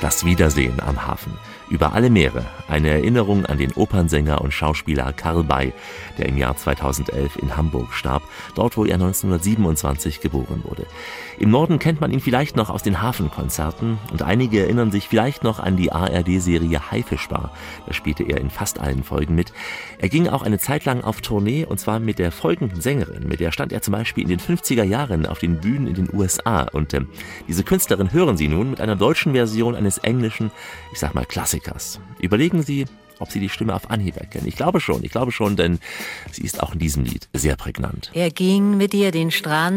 Das Wiedersehen am Hafen. Über alle Meere. Eine Erinnerung an den Opernsänger und Schauspieler Karl Bay, der im Jahr 2011 in Hamburg starb, dort wo er 1927 geboren wurde. Im Norden kennt man ihn vielleicht noch aus den Hafenkonzerten und einige erinnern sich vielleicht noch an die ARD-Serie Haifischbar. Da spielte er in fast allen Folgen mit. Er ging auch eine Zeit lang auf Tournee und zwar mit der folgenden Sängerin. Mit der stand er zum Beispiel in den 50er Jahren auf den Bühnen in den USA. Und diese Künstlerin hören Sie nun mit einer deutschen Version eines englischen, ich sag mal Klassikers. Überlegen Sie, ob Sie die Stimme auf Anhieb erkennen. Ich glaube schon, denn sie ist auch in diesem Lied sehr prägnant. Er ging mit ihr den Strand